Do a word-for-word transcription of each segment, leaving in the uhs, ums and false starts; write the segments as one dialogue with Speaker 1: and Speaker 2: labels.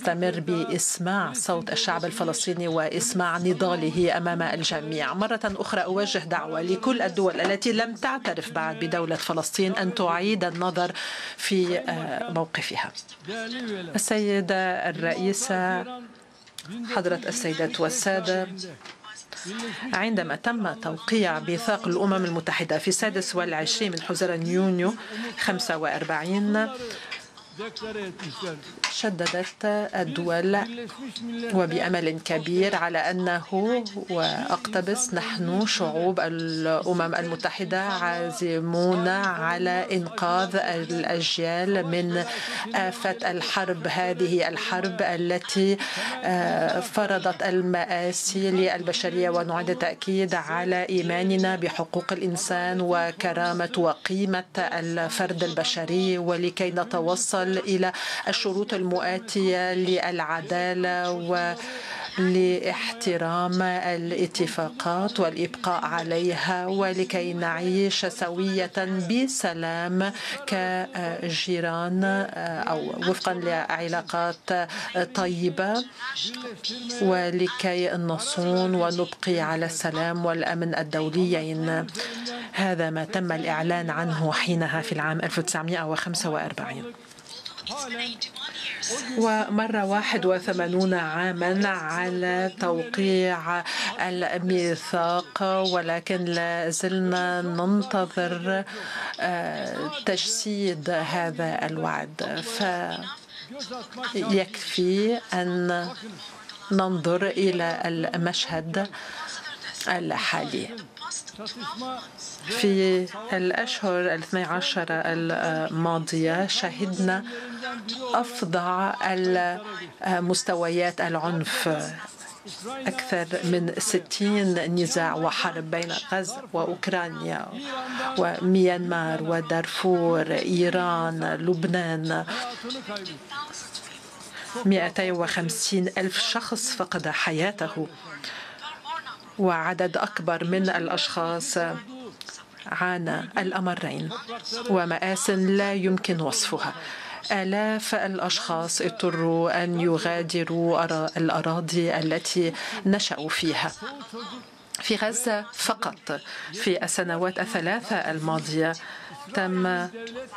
Speaker 1: نستمر بإسماع صوت الشعب الفلسطيني وإسماع نضاله أمام الجميع. مرة أخرى أوجه دعوة لكل الدول التي لم تعترف بعد بدولة فلسطين أن تعيد النظر في موقفها. السيدة الرئيسة، حضرة السيدات والسادة، عندما تم توقيع ميثاق الأمم المتحدة في السادس والعشرين من حزيران يونيو خمسة وأربعين، شددت الدول وبأمل كبير على أنه وأقتبس نحن شعوب الأمم المتحدة عازمون على إنقاذ الأجيال من آفة الحرب، هذه الحرب التي فرضت المآسي للبشرية، ونعيد التأكيد على إيماننا بحقوق الإنسان وكرامة وقيمة الفرد البشري، ولكي نتوصل إلى الشروط المؤاتية للعدالة ولإحترام الاتفاقات والإبقاء عليها، ولكي نعيش سوية بسلام كجيران أو وفقا لعلاقات طيبة، ولكي نصون ونبقي على السلام والأمن الدوليين. هذا ما تم الإعلان عنه حينها في العام ألف وتسعمائة وخمسة وأربعين. ومر واحد وثمانون عاما على توقيع الميثاق، ولكن لا زلنا ننتظر تجسيد هذا الوعد. فيكفي أن ننظر إلى المشهد الحالي. في الأشهر الاثني عشر الماضية شهدنا أفظع المستويات العنف، أكثر من ستين نزاع وحرب بين غزة وأوكرانيا وميانمار ودارفور، إيران، لبنان. مئتين وخمسين ألف شخص فقد حياته، وعدد أكبر من الأشخاص عانى الأمرين، ومآسٍ لا يمكن وصفها. آلاف الأشخاص اضطروا أن يغادروا الأراضي التي نشأوا فيها. في غزة فقط في السنوات الثلاثة الماضية تم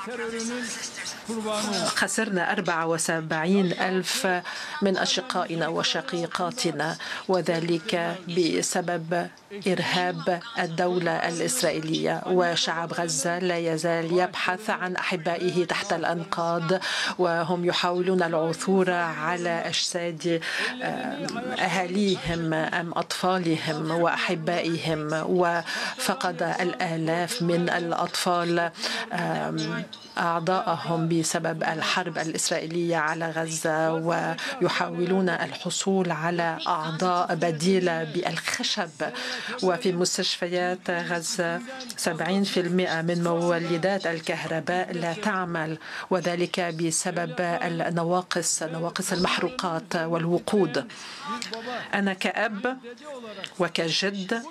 Speaker 1: خسرنا أربعة وسبعين ألف من أشقائنا وشقيقاتنا، وذلك بسبب إرهاب الدولة الإسرائيلية. وشعب غزة لا يزال يبحث عن أحبائه تحت الأنقاض، وهم يحاولون العثور على أجساد أهاليهم أم أطفالهم وأحبائهم، وفقد الآلاف من الأطفال أعضاءهم بسبب الحرب الإسرائيلية على غزة، ويحاولون الحصول على أعضاء بديلة بالخشب. وفي مستشفيات غزة سبعين بالمئة من مولدات الكهرباء لا تعمل، وذلك بسبب النواقص نواقص المحروقات والوقود. أنا كأب وكجد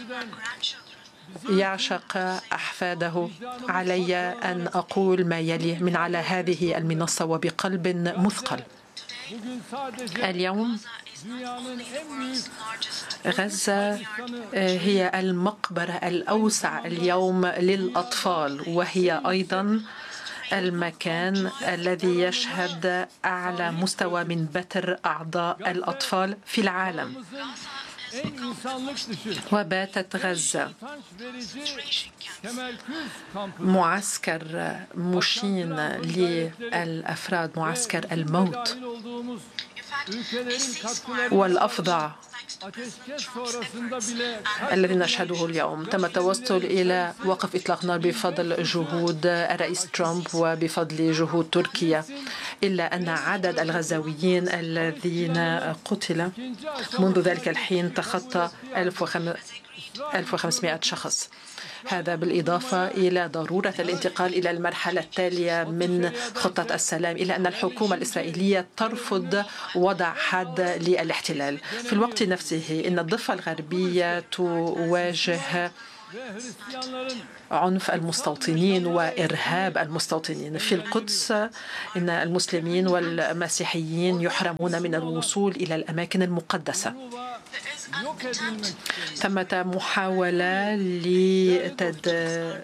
Speaker 1: يعشق أحفاده، علي أن أقول ما يلي من على هذه المنصة وبقلب مثقل. اليوم غزة هي المقبرة الأوسع اليوم للأطفال، وهي أيضا المكان الذي يشهد أعلى مستوى من بتر أعضاء الأطفال في العالم. وباتت غزة معسكر مشين للأفراد، معسكر الموت. والأفظع الذي نشهده اليوم تم التوصل إلى وقف إطلاق نار بفضل جهود الرئيس ترامب وبفضل جهود تركيا، إلا أن عدد الغزاويين الذين قتلوا منذ ذلك الحين تخطى ألف وخمسمائة شخص. هذا بالإضافة إلى ضرورة الانتقال إلى المرحلة التالية من خطة السلام، إلى أن الحكومة الإسرائيلية ترفض وضع حد للاحتلال. في الوقت نفسه إن الضفة الغربية تواجه عنف المستوطنين وإرهاب المستوطنين. في القدس إن المسلمين والمسيحيين يحرمون من الوصول إلى الأماكن المقدسة. ثمة محاولة لتد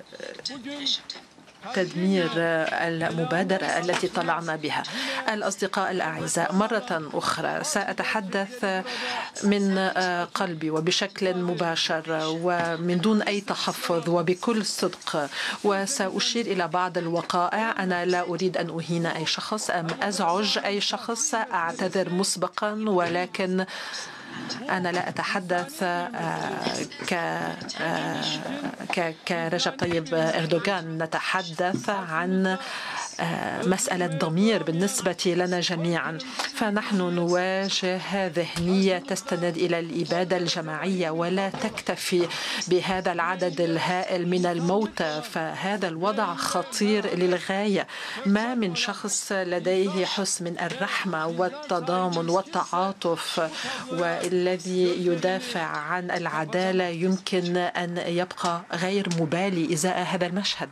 Speaker 1: تدمير المبادرة التي طلعنا بها. الأصدقاء الأعزاء، مرة أخرى سأتحدث من قلبي وبشكل مباشر ومن دون أي تحفظ وبكل صدق، وسأشير إلى بعض الوقائع. أنا لا أريد أن أهين أي شخص أم أزعج أي شخص، أعتذر مسبقا، ولكن أنا لا أتحدث ك كرجب طيب أردوغان، نتحدث عن مسألة ضمير بالنسبة لنا جميعا. فنحن نواجه ذهنية تستند إلى الإبادة الجماعية ولا تكتفي بهذا العدد الهائل من الموتى، فهذا الوضع خطير للغاية. ما من شخص لديه حس من الرحمة والتضامن والتعاطف والذي يدافع عن العدالة يمكن أن يبقى غير مبالي إزاء هذا المشهد.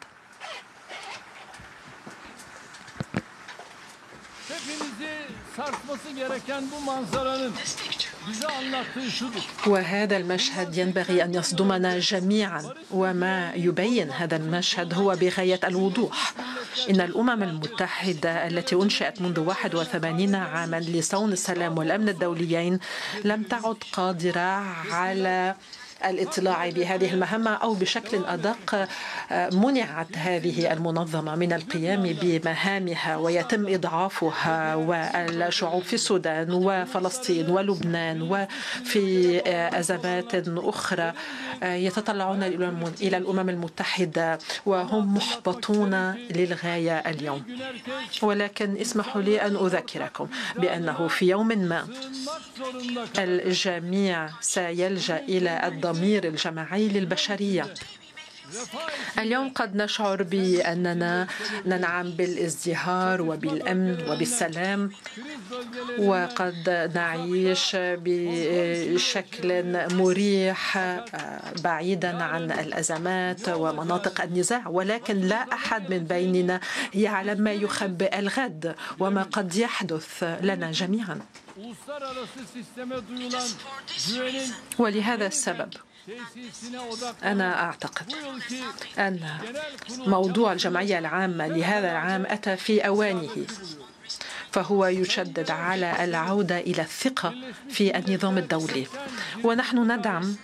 Speaker 1: وهذا المشهد ينبغي أن يصدمنا جميعا، وما يبين هذا المشهد هو بغاية الوضوح. إن الأمم المتحدة التي أنشئت منذ واحد وثمانين عاما لصون السلام والأمن الدوليين لم تعد قادرة على الاطلاع بهذه المهمة، أو بشكل أدق منعت هذه المنظمة من القيام بمهامها، ويتم إضعافها. والشعوب في السودان وفلسطين ولبنان وفي أزمات أخرى يتطلعون إلى الأمم المتحدة وهم محبطون للغاية اليوم. ولكن اسمحوا لي أن أذكركم بأنه في يوم ما الجميع سيلجأ إلى الضمير الجماعي للبشرية. اليوم قد نشعر بأننا ننعم بالازدهار وبالأمن وبالسلام، وقد نعيش بشكل مريح بعيدا عن الأزمات ومناطق النزاع، ولكن لا أحد من بيننا يعلم ما يخبئ الغد وما قد يحدث لنا جميعا. ولهذا السبب أنا أعتقد أن موضوع الجمعية العامة لهذا العام أتى في أوانه، فهو يشدد على العودة إلى الثقة في النظام الدولي. ونحن ندعم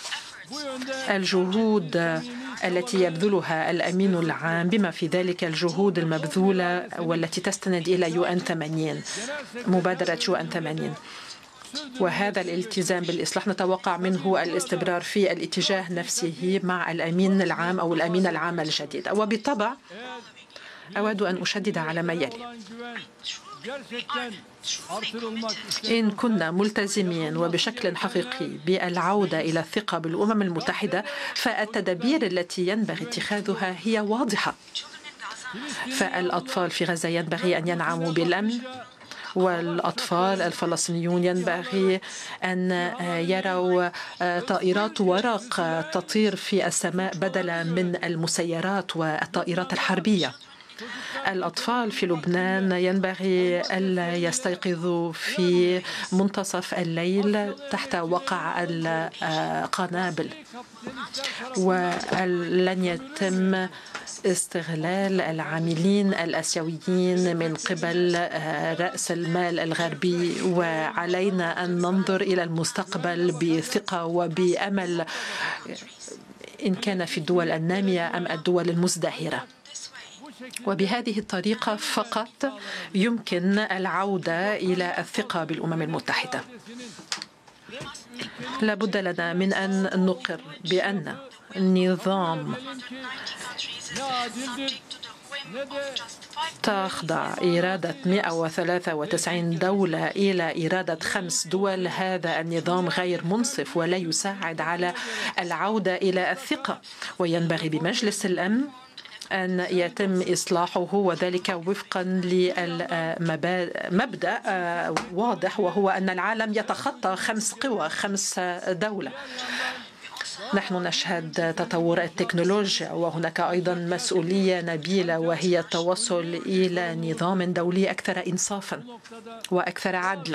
Speaker 1: الجهود التي يبذلها الأمين العام، بما في ذلك الجهود المبذولة والتي تستند إلى يو أن ثمانين، مبادرة يو أن ثمانين. وهذا الالتزام بالإصلاح نتوقع منه الاستمرار في الاتجاه نفسه مع الأمين العام أو الأمين العام الجديد. وبالطبع أود أن أشدد على ما يلي: إن كنا ملتزمين وبشكل حقيقي بالعودة إلى الثقة بالأمم المتحدة، فالتدابير التي ينبغي اتخاذها هي واضحة. فالأطفال في غزة ينبغي أن ينعموا بالأمن، والأطفال الفلسطينيون ينبغي أن يروا طائرات ورق تطير في السماء بدلا من المسيرات والطائرات الحربية. الأطفال في لبنان ينبغي ألا يستيقظوا في منتصف الليل تحت وقع القنابل، ولن يتم استغلال العاملين الآسيويين من قبل رأس المال الغربي. وعلينا أن ننظر إلى المستقبل بثقة وبأمل، إن كان في الدول النامية أم الدول المزدهرة. وبهذه الطريقة فقط يمكن العودة إلى الثقة بالأمم المتحدة. لا بد لنا من أن نقر بأن النظام تخضع إرادة مئة وثلاثة وتسعين دولة إلى إرادة خمس دول. هذا النظام غير منصف ولا يساعد على العودة إلى الثقة، وينبغي بمجلس الأمن أن يتم إصلاحه، وذلك وفقا لمبدأ واضح، وهو أن العالم يتخطى خمس قوى، خمس دولة. نحن نشهد تطور التكنولوجيا، وهناك أيضا مسؤولية نبيلة وهي التوصل إلى نظام دولي أكثر إنصافا وأكثر عدلا.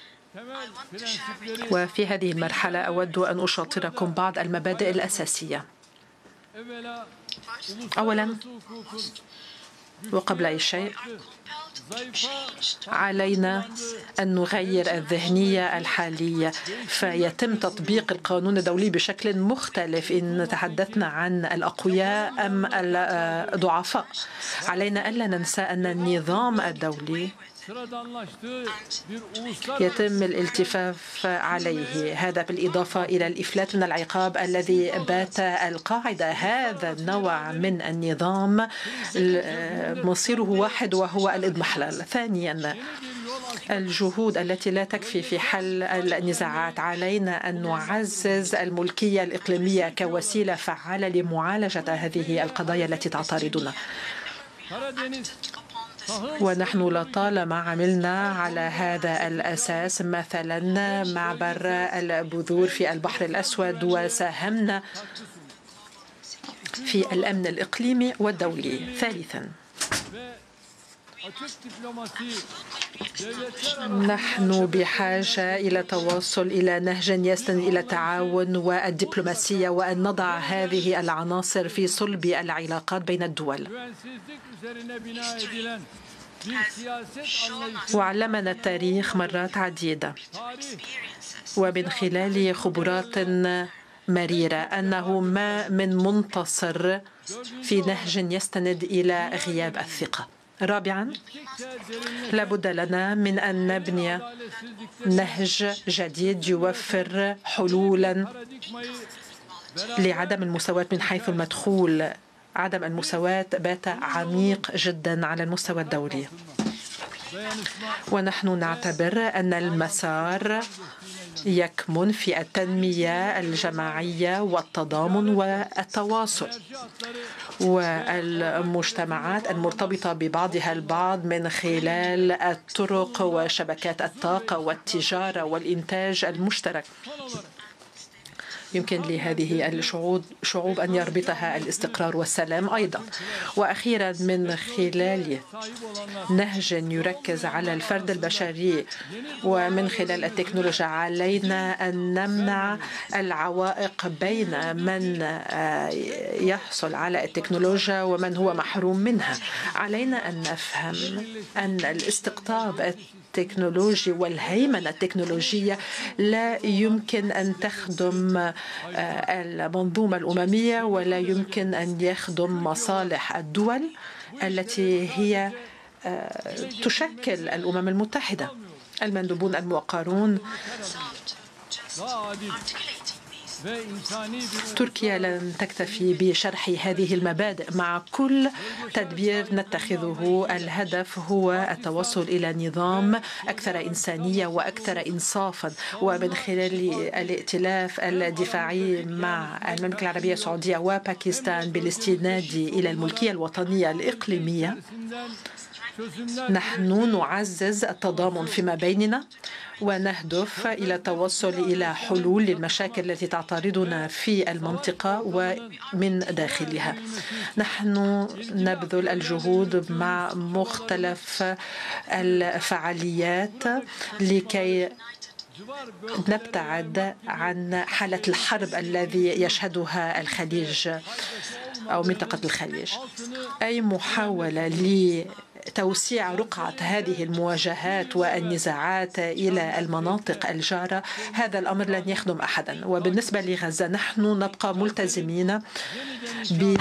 Speaker 1: وفي هذه المرحلة أود أن أشاطركم بعض المبادئ الأساسية. أولا وقبل أي شيء، علينا أن نغير الذهنية الحالية فيتم تطبيق القانون الدولي بشكل مختلف إن تحدثنا عن الأقوياء أم الضعفاء. علينا ألا ننسى أن النظام الدولي يتم الالتفاف عليه، هذا بالإضافة إلى الإفلات من العقاب الذي بات القاعدة. هذا النوع من النظام مصيره واحد وهو الإضمحلال. ثانيا، الجهود التي لا تكفي في حل النزاعات. علينا أن نعزز الملكية الإقليمية كوسيلة فعالة لمعالجة هذه القضايا التي تعترضنا. ونحن لطالما عملنا على هذا الأساس، مثلا معبر البذور في البحر الأسود، وساهمنا في الأمن الإقليمي والدولي. ثالثا، نحن بحاجة إلى تواصل إلى نهج يستند إلى التعاون والدبلوماسية، وأن نضع هذه العناصر في صلب العلاقات بين الدول. وعلمنا التاريخ مرات عديدة ومن خلال خبرات مريرة أنه ما من منتصر في نهج يستند إلى غياب الثقة. رابعا، لابد لنا من أن نبني نهج جديد يوفر حلولا لعدم المساواة من حيث المدخول. عدم المساواة بات عميق جدا على المستوى الدولي، ونحن نعتبر أن المسار يكمن في التنمية الجماعية والتضامن والتواصل، والمجتمعات المرتبطة ببعضها البعض من خلال الطرق وشبكات الطاقة والتجارة والإنتاج المشترك. يمكن لهذه الشعوب شعوب أن يربطها الاستقرار والسلام أيضا. وأخيرا، من خلال نهج يركز على الفرد البشري ومن خلال التكنولوجيا، علينا أن نمنع العوائق بين من يحصل على التكنولوجيا ومن هو محروم منها. علينا أن نفهم أن الاستقطاب التكنولوجي والهيمنة التكنولوجية لا يمكن أن تخدم المنظومة الأممية، ولا يمكن أن يخدم مصالح الدول التي هي تشكل الأمم المتحدة. المندوبون الموقرون، تركيا لن تكتفي بشرح هذه المبادئ. مع كل تدبير نتخذه، الهدف هو التوصل إلى نظام أكثر إنسانية وأكثر إنصافا، ومن خلال الائتلاف الدفاعي مع المملكة العربية السعودية وباكستان بالاستناد إلى الملكية الوطنية الإقليمية. نحن نعزز التضامن فيما بيننا ونهدف إلى التوصل إلى حلول للمشاكل التي تعترضنا في المنطقة ومن داخلها. نحن نبذل الجهود مع مختلف الفعاليات لكي نبتعد عن حالة الحرب الذي يشهدها الخليج أو منطقة الخليج. أي محاولة لتوسيع رقعة هذه المواجهات والنزاعات إلى المناطق الجارة، هذا الأمر لن يخدم أحدا. وبالنسبة لغزة، نحن نبقى ملتزمين ب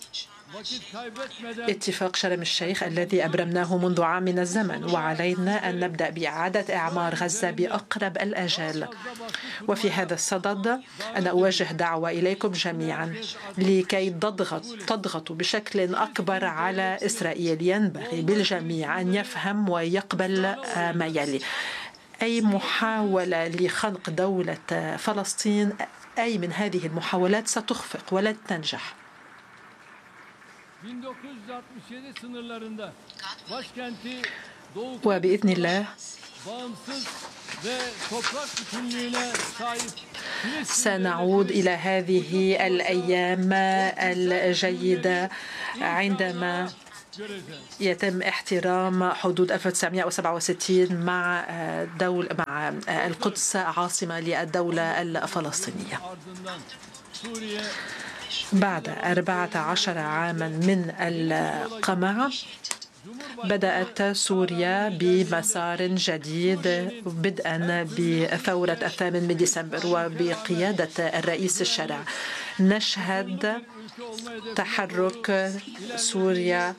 Speaker 1: اتفاق شرم الشيخ الذي أبرمناه منذ عام من الزمن، وعلينا أن نبدأ بإعادة إعمار غزة بأقرب الآجال. وفي هذا الصدد أنا أوجه دعوة إليكم جميعا لكي تضغط تضغطوا بشكل أكبر على إسرائيل. ينبغي بالجميع أن يفهم ويقبل ما يلي: أي محاولة لخنق دولة فلسطين، أي من هذه المحاولات ستخفق ولن تنجح. وبإذن الله سنعود إلى هذه الأيام الجيدة عندما يتم احترام حدود ألف وتسعمائة وسبعة وستين مع دول مع القدس عاصمة للدولة الفلسطينية. بعد أربعة عشر عاما من القمع بدأت سوريا بمسار جديد بدءا بثورة الثامن من ديسمبر وبقيادة الرئيس الشرع. نشهد تحرك سوريا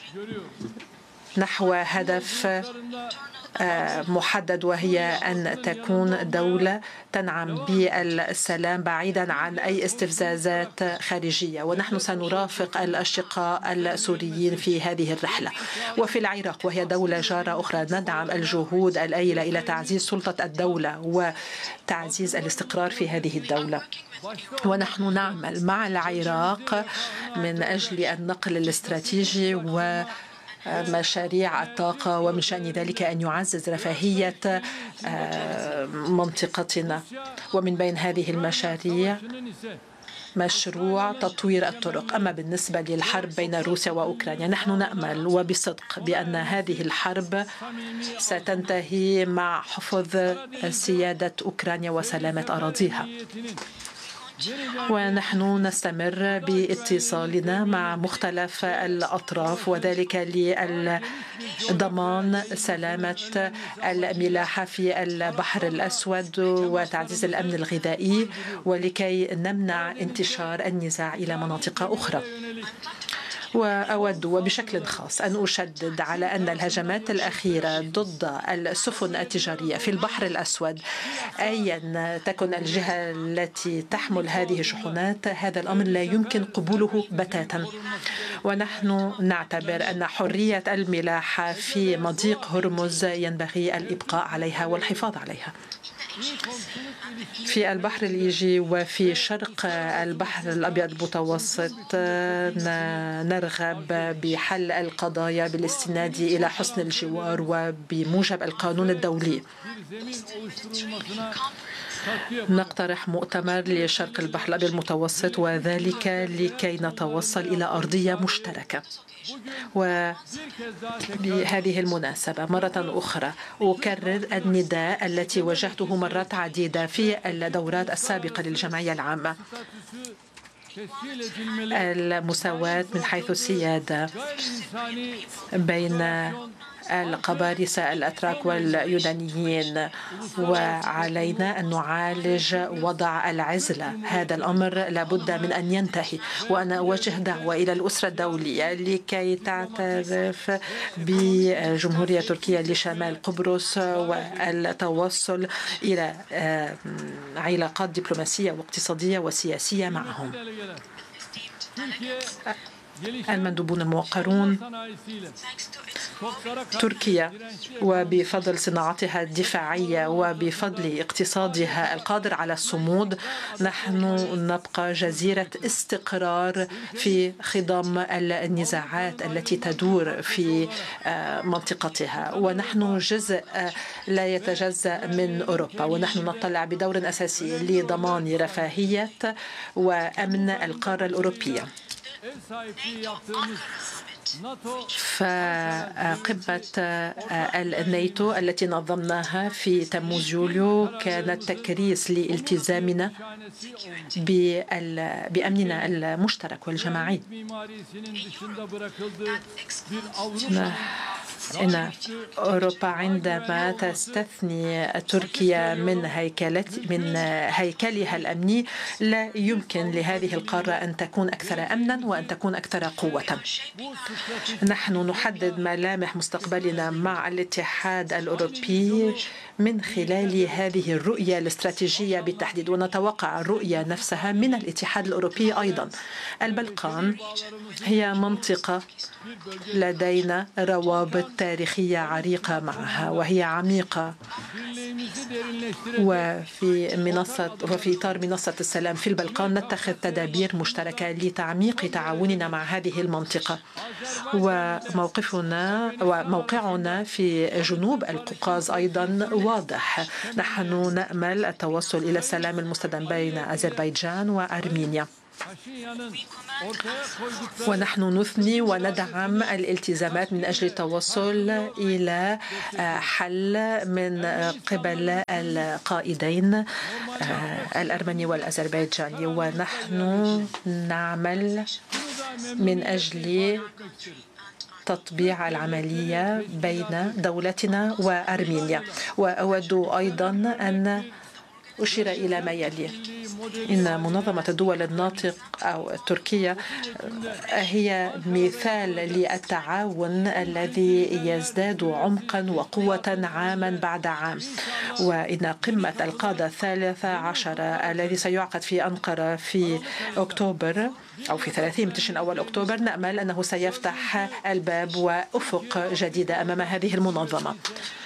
Speaker 1: نحو هدف محدد، وهي أن تكون دولة تنعم بالسلام بعيدا عن أي استفزازات خارجية. ونحن سنرافق الأشقاء السوريين في هذه الرحلة. وفي العراق وهي دولة جارة أخرى ندعم الجهود الآيلة إلى تعزيز سلطة الدولة وتعزيز الاستقرار في هذه الدولة. ونحن نعمل مع العراق من أجل النقل الاستراتيجي و مشاريع الطاقة، ومن شأن ذلك أن يعزز رفاهية منطقتنا. ومن بين هذه المشاريع مشروع تطوير الطرق. أما بالنسبة للحرب بين روسيا وأوكرانيا، نحن نأمل وبصدق بأن هذه الحرب ستنتهي مع حفظ سيادة أوكرانيا وسلامة أراضيها. ونحن نستمر باتصالنا مع مختلف الأطراف، وذلك لضمان سلامة الملاحة في البحر الأسود وتعزيز الأمن الغذائي، ولكي نمنع انتشار النزاع إلى مناطق أخرى. وأود وبشكل خاص أن أشدد على أن الهجمات الأخيرة ضد السفن التجارية في البحر الأسود، أيا تكن الجهة التي تحمل هذه الشحنات، هذا الأمر لا يمكن قبوله بتاتا. ونحن نعتبر أن حرية الملاحة في مضيق هرمز ينبغي الإبقاء عليها والحفاظ عليها. في البحر الإيجي وفي شرق البحر الأبيض المتوسط نرغب بحل القضايا بالاستناد إلى حسن الجوار وبموجب القانون الدولي. نقترح مؤتمر لشرق البحر الأبيض المتوسط، وذلك لكي نتوصل إلى أرضية مشتركة. وبهذه المناسبة مرة أخرى أكرر النداء التي وجهته مرات عديدة في الدورات السابقة للجمعية العامة: المساواة من حيث السيادة بين القبارصة الأتراك واليونانيين، وعلينا أن نعالج وضع العزلة. هذا الأمر لابد من أن ينتهي. وأنا أوجه دعوة إلى الأسرة الدولية لكي تعترف بجمهورية تركيا لشمال قبرص والتوصل إلى علاقات دبلوماسية واقتصادية وسياسية معهم. المندوبون الموقرون، تركيا وبفضل صناعتها الدفاعية وبفضل اقتصادها القادر على الصمود، نحن نبقى جزيرة استقرار في خضم النزاعات التي تدور في منطقتها. ونحن جزء لا يتجزأ من أوروبا، ونحن نطلع بدور أساسي لضمان رفاهية وأمن القارة الأوروبية. فقمة الناتو التي نظمناها في تموز يوليو كانت تكريس لالتزامنا بأمننا المشترك والجماعي. إن أوروبا عندما تستثني تركيا من هيكلة من هيكلها الأمني، لا يمكن لهذه القارة أن تكون أكثر أمنا وأن تكون أكثر قوة. نحن نحدد ملامح مستقبلنا مع الاتحاد الأوروبي من خلال هذه الرؤية الاستراتيجية بالتحديد، ونتوقع الرؤية نفسها من الاتحاد الأوروبي أيضا. البلقان هي منطقة لدينا روابط روابط تاريخية عريقة معها وهي عميقة. وفي منصة وفي إطار منصة السلام في البلقان نتخذ تدابير مشتركة لتعميق تعاوننا مع هذه المنطقة. وموقفنا وموقعنا في جنوب القوقاز أيضا واضح. نحن نأمل التوصل إلى السلام المستدام بين أذربيجان وأرمينيا، ونحن نثني وندعم الالتزامات من أجل التوصل إلى حل من قبل القائدين الأرمني والأذربيجاني، ونحن نعمل من أجل تطبيع العملية بين دولتنا وأرمينيا. وأود أيضا أن أشير إلى ما يلي. إن منظمة الدول الناطق أو تركيا هي مثال للتعاون الذي يزداد عمقا وقوة عاما بعد عام. وإن قمة القادة الثالثة عشر الذي سيعقد في أنقرة في أكتوبر أو في ثلاثين تشرين أول أكتوبر، نأمل أنه سيفتح الباب وأفق جديدة أمام هذه المنظمة.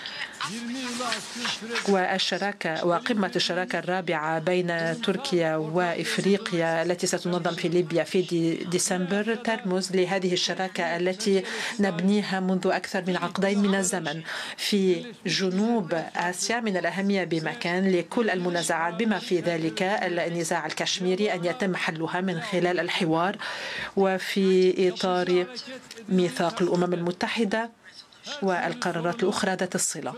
Speaker 1: والشراكة وقمة الشراكة الرابعة بين تركيا وإفريقيا التي ستنظم في ليبيا في ديسمبر ترمز لهذه الشراكة التي نبنيها منذ أكثر من عقدين من الزمن. في جنوب آسيا من الأهمية بمكان لكل المنازعات بما في ذلك النزاع الكشميري أن يتم حلها من خلال الحوار وفي إطار ميثاق الأمم المتحدة والقرارات الأخرى ذات الصلة.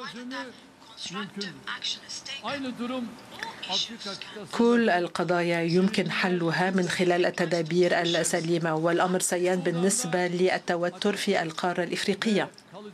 Speaker 1: كل القضايا يمكن حلها من خلال التدابير السليمة، والأمر سيان بالنسبة للتوتر في القارة الإفريقية.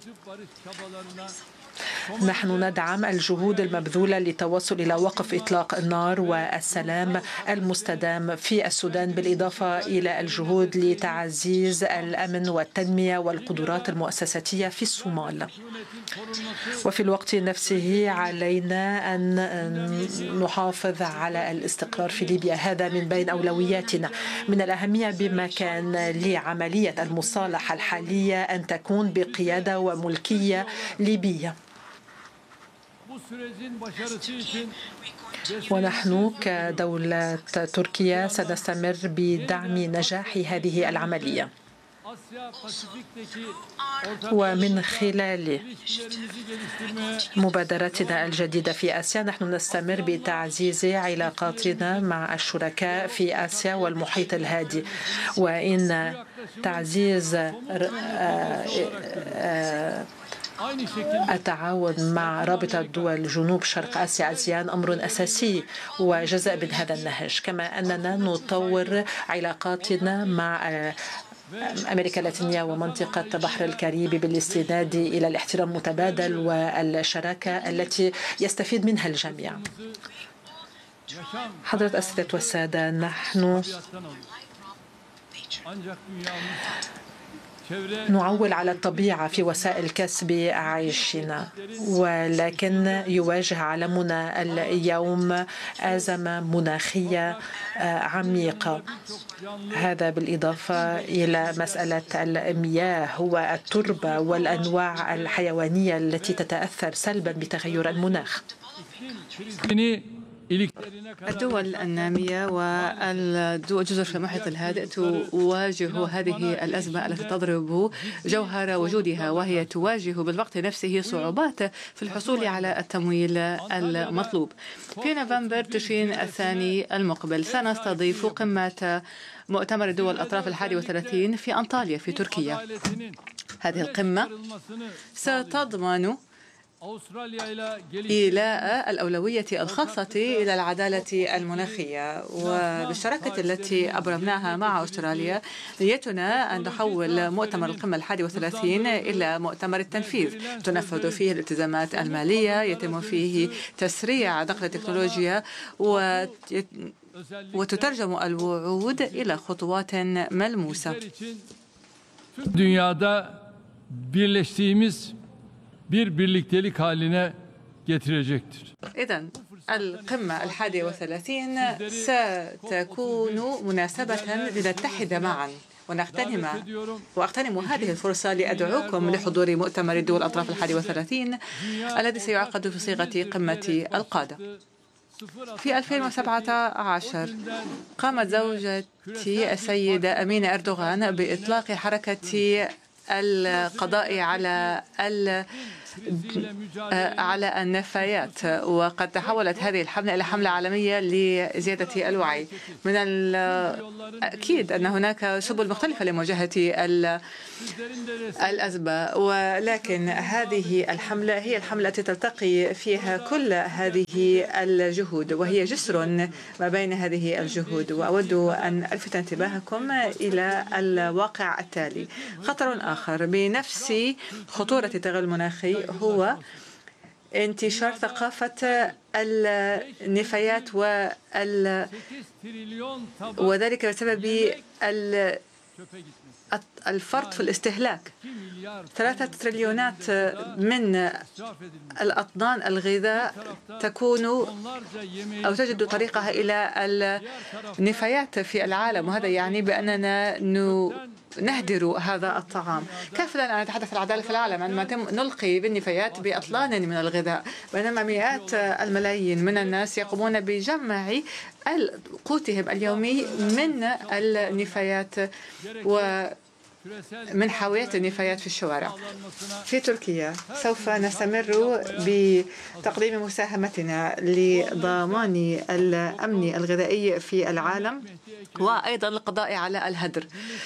Speaker 1: نحن ندعم الجهود المبذولة للتوصل إلى وقف إطلاق النار والسلام المستدام في السودان، بالإضافة إلى الجهود لتعزيز الأمن والتنمية والقدرات المؤسساتية في الصومال. وفي الوقت نفسه علينا أن نحافظ على الاستقرار في ليبيا، هذا من بين أولوياتنا. من الأهمية بمكان لعملية المصالحة الحالية أن تكون بقيادة وملكية ليبية. ونحن كدولة تركيا سنستمر بدعم نجاح هذه العملية، ومن خلال مبادرتنا الجديدة في آسيا نحن نستمر بتعزيز علاقاتنا مع الشركاء في آسيا والمحيط الهادي. وإن تعزيز التعاون مع رابطة دول جنوب شرق آسيا آسيان أمر أساسي وجزء من هذا النهج، كما أننا نطور علاقاتنا مع أمريكا اللاتينية ومنطقة بحر الكاريبي بالاستناد إلى الاحترام المتبادل والشراكة التي يستفيد منها الجميع. حضرة السيدات والسادة، نحن نعول على الطبيعة في وسائل كسب عيشنا، ولكن يواجه عالمنا اليوم أزمة مناخية عميقة. هذا بالإضافة إلى مسألة المياه والتربة والأنواع الحيوانية التي تتأثر سلبا بتغير المناخ.
Speaker 2: الدول النامية والجزر في المحيط الهادئ تواجه هذه الأزمة التي تضرب جوهر وجودها، وهي تواجه بالوقت نفسه صعوبات في الحصول على التمويل المطلوب. في نوفمبر تشرين الثاني المقبل سنستضيف قمة مؤتمر الدول الأطراف الحادي والثلاثين في أنطاليا في تركيا. هذه القمة ستضمن إيلاء الأولوية الخاصة إلى العدالة المناخية، وبالشراكة التي أبرمناها مع أستراليا نيتنا أن نحول مؤتمر القمة الحادي والثلاثين إلى مؤتمر التنفيذ تنفذ فيه الالتزامات المالية، يتم فيه تسريع نقل التكنولوجيا وتترجم الوعود إلى خطوات ملموسة.
Speaker 3: Dünyada birleştiğimiz bir birliktelik haline getirecektir.
Speaker 2: إذن القمة الحادية والثلاثين ستكون مناسبة لنتحد معا ونغتنم وأغتنم هذه الفرصة لأدعوكم لحضور مؤتمر دول الأطراف الحادي والثلاثين الذي سيعقد في صيغة قمة القادة. في ألفين وسبعة عشر قامت زوجتي السيدة أمينة أردوغان بإطلاق حركة القضاء على ال على النفايات، وقد تحولت هذه الحملة إلى حملة عالمية لزيادة الوعي. من الأكيد أن هناك سبل مختلفة لمواجهة الأزمة، ولكن هذه الحملة هي الحملة التي تلتقي فيها كل هذه الجهود، وهي جسر ما بين هذه الجهود. وأود أن ألفت انتباهكم إلى الواقع التالي. خطر آخر بنفس خطورة التغير المناخي هو انتشار ثقافة النفايات وال... وذلك بسبب ال... الفرط في الاستهلاك. ثلاثة تريليونات من الأطنان الغذاء تكون أو تجد طريقها إلى النفايات في العالم، وهذا يعني بأننا نهدر هذا الطعام. كيف لنا أن نتحدث عن العدالة في العالم عندما نلقي بالنفايات بأطنان من الغذاء، بينما مئات الملايين من الناس يقومون بجمع قوتهم اليومي من النفايات ومن حاويات النفايات في الشوارع. في تركيا سوف نستمر بتقديم مساهمتنا لضمان الأمن الغذائي في العالم وأيضا القضاء على الهدر.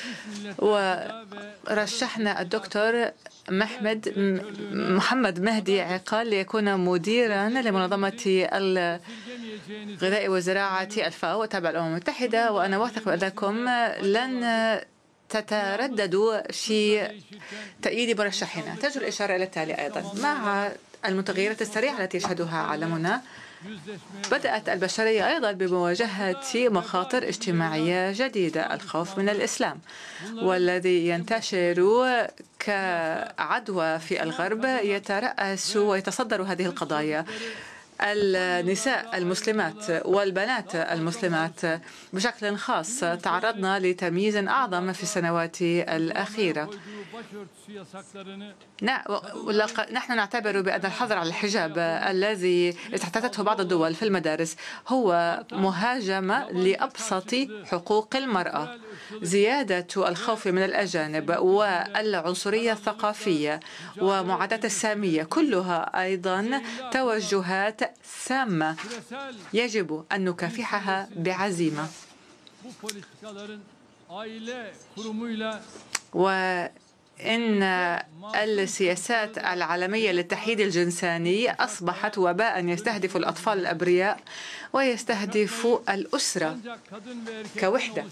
Speaker 2: ورشحنا الدكتور محمد محمد مهدي عقال ليكون مديرا لمنظمة الغذاء والزراعة الفاو تابع الأمم المتحدة، وأنا واثق بأنكم لن تترددوا في تأييد مرشحنا. تجر الإشارة إلى التالي أيضا. مع المتغيرات السريعة التي يشهدها عالمنا، بدأت البشرية أيضا بمواجهة مخاطر اجتماعية جديدة. الخوف من الإسلام والذي ينتشر كعدوى في الغرب يترأس ويتصدر هذه القضايا. النساء المسلمات والبنات المسلمات بشكل خاص تعرضنا لتمييز أعظم في السنوات الأخيرة. نحن نعتبر بأن الحظر على الحجاب الذي استحدثته بعض الدول في المدارس هو مهاجمة لأبسط حقوق المرأة. زيادة الخوف من الأجانب والعنصرية الثقافية ومعاداة السامية كلها أيضا توجهات سامة يجب أن نكافحها بعزيمة. وإن السياسات العالمية للتحييد الجنساني أصبحت وباء يستهدف الأطفال الأبرياء ويستهدف الأسرة كوحدة.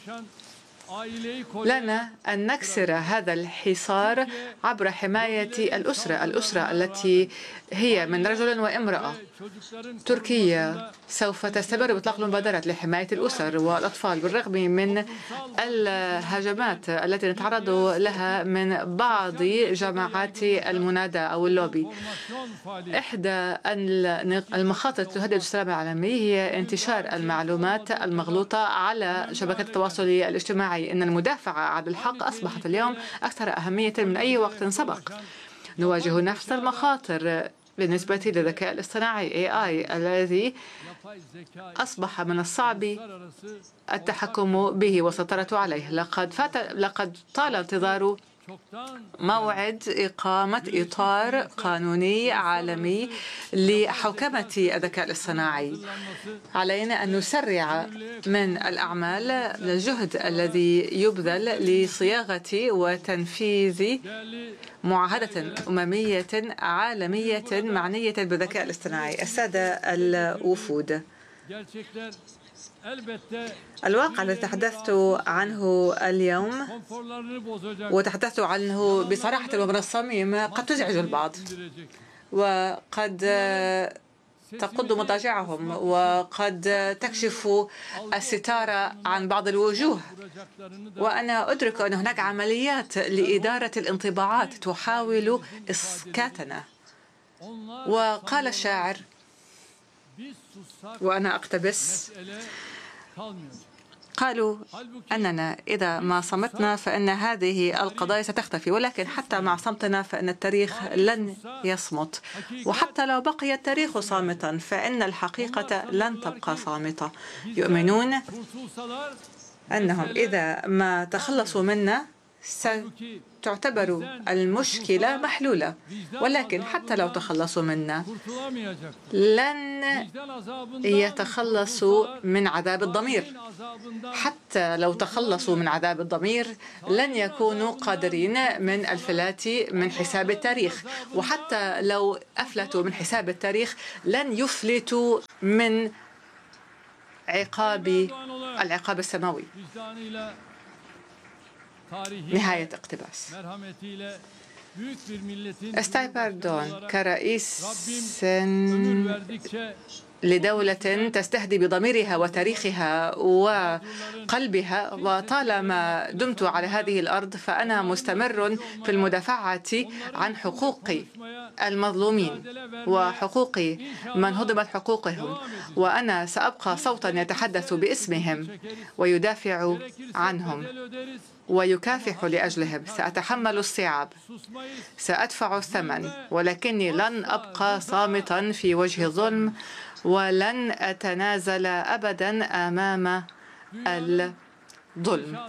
Speaker 2: لنا أن نكسر هذا الحصار عبر حماية الأسرة الأسرة التي هي من رجل وامرأة. تركيا سوف تستمر بإطلاق المبادرات لحماية الأسر والأطفال بالرغم من الهجمات التي نتعرض لها من بعض جماعات المنادى أو اللوبي. إحدى المخاطر التي تهدد السلام العالمي هي انتشار المعلومات المغلوطة على شبكات التواصل الاجتماعي. إن المدافعة عن الحق أصبحت اليوم أكثر أهمية من أي وقت سبق. نواجه نفس المخاطر بالنسبة للذكاء الاصطناعي إيه آي الذي أصبح من الصعب التحكم به والسيطرة عليه. لقد فات لقد طال انتظار موعد إقامة إطار قانوني عالمي لحوكمة الذكاء الاصطناعي. علينا أن نسرع من الأعمال الجهد الذي يبذل لصياغة وتنفيذ معاهدة أممية عالمية معنية بالذكاء الاصطناعي. السادة الوفود، الواقع الذي تحدثت عنه اليوم وتحدثت عنه بصراحة ومن الصميم قد تزعج البعض وقد تقض مضاجعهم وقد تكشف الستار عن بعض الوجوه، وأنا أدرك أن هناك عمليات لإدارة الانطباعات تحاول إسكاتنا. وقال الشاعر وأنا أقتبس: قالوا أننا إذا ما صمتنا فإن هذه القضايا ستختفي، ولكن حتى مع صمتنا فإن التاريخ لن يصمت، وحتى لو بقي التاريخ صامتا فإن الحقيقة لن تبقى صامتة. يؤمنون أنهم إذا ما تخلصوا منا ستعتبر المشكلة محلولة، ولكن حتى لو تخلصوا منا لن يتخلصوا من عذاب الضمير. حتى لو تخلصوا من عذاب الضمير لن يكونوا قادرين من الفلات من حساب التاريخ، وحتى لو أفلتوا من حساب التاريخ لن يفلتوا من عقاب العقاب السماوي. نهاية اقتباس. استايب أردوغان كرئيس لدولة تستهدي بضميرها وتاريخها وقلبها، وطالما دمت على هذه الأرض فأنا مستمر في المدافعة عن حقوق المظلومين وحقوق من هضمت حقوقهم، وأنا سأبقى صوتا يتحدث باسمهم ويدافع عنهم ويكافح لأجلهم. سأتحمل الصعاب، سأدفع الثمن، ولكني لن أبقى صامتا في وجه الظلم، ولن أتنازل أبدا أمام الظلم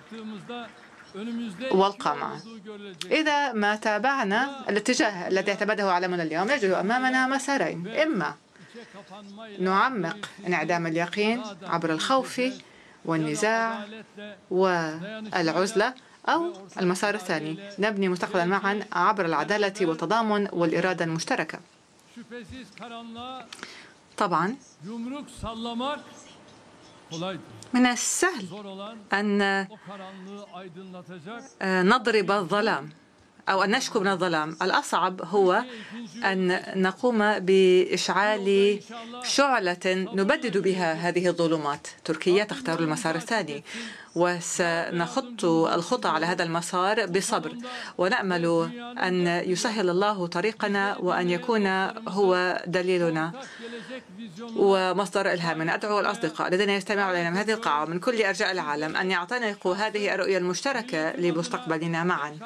Speaker 2: والقمع. إذا ما تابعنا الاتجاه الذي اعتمده عالمنا اليوم نجد أمامنا مسارين: إما نعمق انعدام اليقين عبر الخوف والنزاع والعزلة، أو المسار الثاني نبني مستقبلا معا عبر العدالة والتضامن والإرادة المشتركة. طبعا من السهل أن نضرب الظلام أو أن نشكو من الظلام، الأصعب هو أن نقوم بإشعال شعلة نبدد بها هذه الظلمات. تركيا تختار المسار الثاني، وسنخط الخطى على هذا المسار بصبر، ونأمل أن يسهل الله طريقنا وأن يكون هو دليلنا ومصدر إلهامنا. أدعو الأصدقاء الذين يستمعون إلينا من هذه القاعة ومن كل أرجاء العالم أن يعتنقوا هذه الرؤية المشتركة لمستقبلنا معا.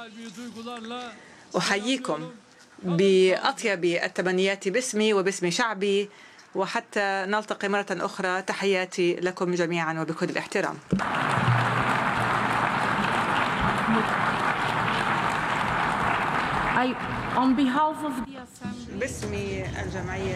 Speaker 2: أحييكم بأطيب التمنيات باسمي وباسم شعبي، وحتى نلتقي مرة أخرى تحياتي لكم جميعا وبكل الاحترام. باسم الجمعية.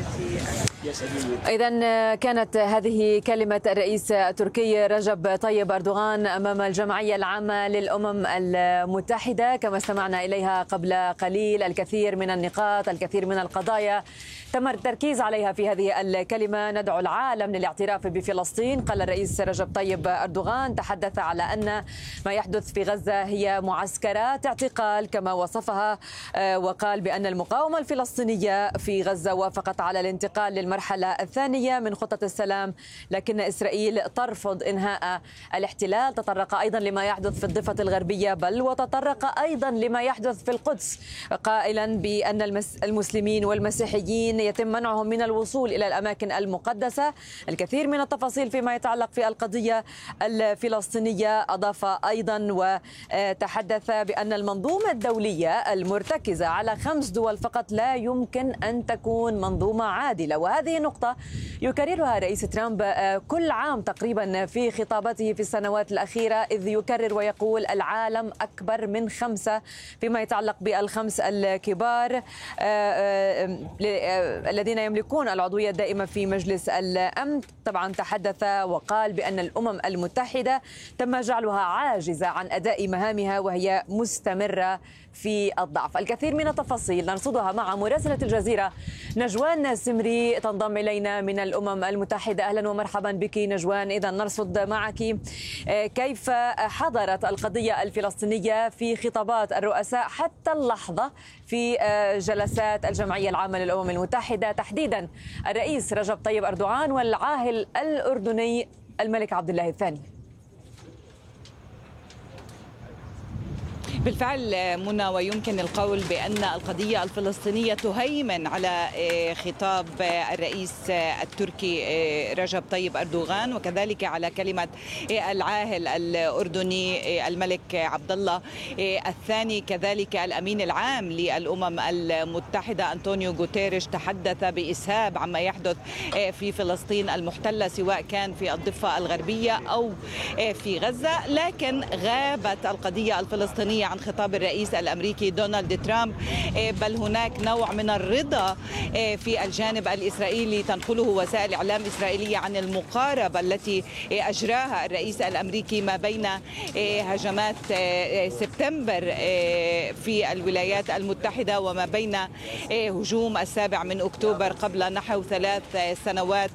Speaker 4: إذن كانت هذه كلمة الرئيس التركي رجب طيب أردوغان أمام الجمعية العامة للأمم المتحدة. كما استمعنا إليها قبل قليل، الكثير من النقاط، الكثير من القضايا تم التركيز عليها في هذه الكلمة. ندعو العالم للاعتراف بفلسطين. قال الرئيس رجب طيب أردوغان، تحدث على أن ما يحدث في غزة هي معسكرات اعتقال كما وصفها، وقال بأن المقاومة الفلسطينية في غزة وافقت على الانتقال للمرحلة الثانية من خطة السلام، لكن إسرائيل ترفض إنهاء الاحتلال. تطرق أيضا لما يحدث في الضفة الغربية، بل وتطرق أيضا لما يحدث في القدس، قائلا بأن المسلمين والمسيحيين يتم منعهم من الوصول إلى الأماكن المقدسة. الكثير من التفاصيل فيما يتعلق في القضية الفلسطينية. أضاف أيضا وتحدث بأن المنظومة الدولية المرتكزة على خمس دول فقط لا يمكن أن تكون منظومة عادلة، وهذه نقطة يكررها رئيس ترامب كل عام تقريبا في خطاباته في السنوات الأخيرة، إذ يكرر ويقول العالم أكبر من خمسة فيما يتعلق بالخمس الكبار الذين يملكون العضوية الدائمة في مجلس الأمن. طبعا تحدث وقال بأن الأمم المتحدة تم جعلها عاجزة عن أداء مهامها وهي مستمرة في الضعف. الكثير من التفاصيل نرصدها مع مراسلة الجزيرة نجوان سمري تنضم إلينا من الأمم المتحدة. أهلا ومرحبا بك نجوان. إذا نرصد معك كيف حضرت القضية الفلسطينية في خطابات الرؤساء حتى اللحظة في جلسات الجمعية العامة للأمم المتحدة، تحديدا الرئيس رجب طيب أردوغان والعاهل الأردني الملك عبد الله الثاني.
Speaker 5: بالفعل منى، ويمكن القول بأن القضية الفلسطينية تهيمن على خطاب الرئيس التركي رجب طيب أردوغان، وكذلك على كلمة العاهل الأردني الملك عبد الله الثاني. كذلك الأمين العام للأمم المتحدة أنطونيو غوتيريش تحدث بإسهاب عما يحدث في فلسطين المحتلة، سواء كان في الضفة الغربية أو في غزة. لكن غابت القضية الفلسطينية عن خطاب الرئيس الأمريكي دونالد ترامب، بل هناك نوع من الرضا في الجانب الإسرائيلي تنقله وسائل إعلام إسرائيلية عن المقاربة التي أجراها الرئيس الأمريكي ما بين هجمات سبتمبر في الولايات المتحدة وما بين هجوم السابع من أكتوبر قبل نحو ثلاث سنوات